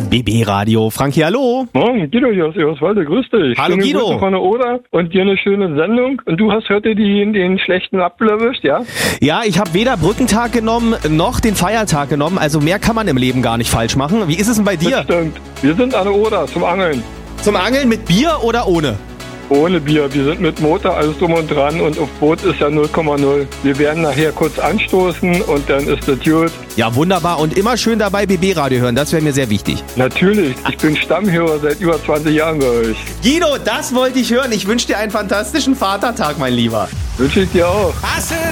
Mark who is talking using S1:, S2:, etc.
S1: BB Radio. Frankie, hallo.
S2: Morgen, Guido hier aus Eberswalde, grüß dich.
S1: Hallo
S2: Schöne
S1: Guido.
S2: Grüße von der Oder und dir eine schöne Sendung. Und du hast heute den schlechten Apfel erwischt, ja?
S1: Ja, ich habe weder Brückentag genommen, noch den Feiertag genommen. Also mehr kann man im Leben gar nicht falsch machen. Wie ist es denn bei dir?
S2: Das stimmt. Wir sind an der Oder zum Angeln.
S1: Zum Angeln mit Bier oder ohne?
S2: Ohne Bier. Wir sind mit Motor, alles drum und dran. Und auf Boot ist ja 0,0. Wir werden nachher kurz anstoßen und dann ist das gut.
S1: Ja, wunderbar. Und immer schön dabei BB Radio hören. Das wäre mir sehr wichtig.
S2: Natürlich. Ich bin Stammhörer seit über 20 Jahren bei euch.
S1: Guido, das wollte ich hören. Ich wünsche dir einen fantastischen Vatertag, mein Lieber.
S2: Wünsche ich dir auch.